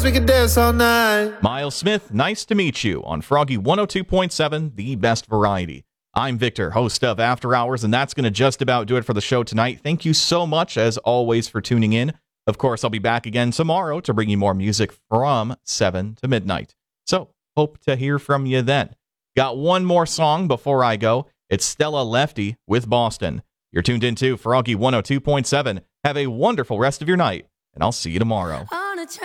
We can dance all night. Miles Smith, nice to meet you on Froggy 102.7, the best variety. I'm Victor, host of After Hours, and that's going to just about do it for the show tonight. Thank you so much, as always, for tuning in. Of course, I'll be back again tomorrow to bring you more music from 7 to midnight. So, hope to hear from you then. Got one more song before I go. It's Stella Lefty with Boston. You're tuned into Froggy 102.7. Have a wonderful rest of your night, and I'll see you tomorrow.